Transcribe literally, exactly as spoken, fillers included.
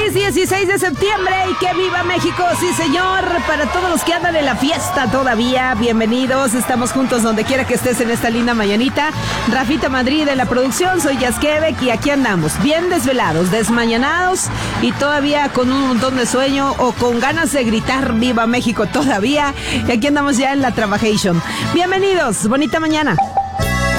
Lunes dieciséis de septiembre y que viva México, sí señor. Para todos los que andan en la fiesta todavía, bienvenidos. Estamos juntos donde quiera que estés en esta linda mañanita. Rafita Madrid en la producción, soy Yasquebec y aquí andamos, bien desvelados, desmañanados y todavía con un montón de sueño o con ganas de gritar viva México todavía. Y aquí andamos ya en la Trabajation. Bienvenidos, bonita mañana.